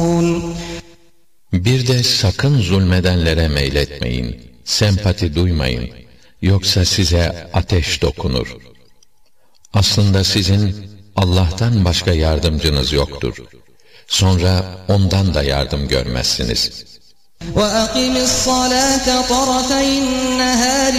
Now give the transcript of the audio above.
Bir de sakın zulmedenlere meyletmeyin, sempati duymayın, yoksa size ateş dokunur. Aslında sizin Allah'tan başka yardımcınız yoktur. Sonra ondan da yardım görmezsiniz. وَأَقِمِ الصَّلَاةَ طَرَفَيِ النَّهَارِ